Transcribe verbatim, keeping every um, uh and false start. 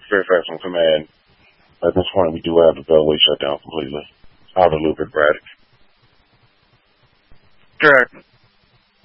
Fairfax on command. At this point, we do have the Beltway shut down completely. Out of the loop at Braddock.